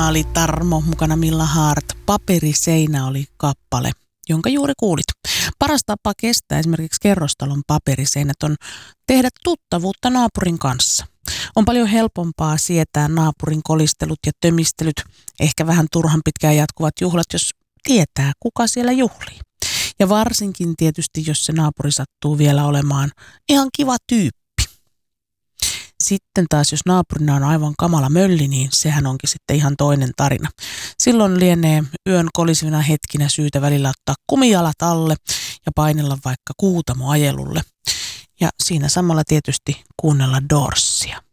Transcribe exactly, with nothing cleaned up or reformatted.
oli Tarmo, mukana Milla Hart. Paperiseinä oli kappale, jonka juuri kuulit. Paras tapa kestää esimerkiksi kerrostalon paperiseinät on tehdä tuttavuutta naapurin kanssa. On paljon helpompaa sietää naapurin kolistelut ja tömistelyt, ehkä vähän turhan pitkään jatkuvat juhlat, jos tietää, kuka siellä juhlii. Ja varsinkin tietysti, jos se naapuri sattuu vielä olemaan ihan kiva tyyppi. Sitten taas, jos naapurina on aivan kamala mölli, niin sehän onkin sitten ihan toinen tarina. Silloin lienee yön kolisivina hetkinä syytä välillä ottaa kumijalat alle ja painella vaikka Kuutamo-ajelulle. Ja siinä samalla tietysti kuunnella Doorsia.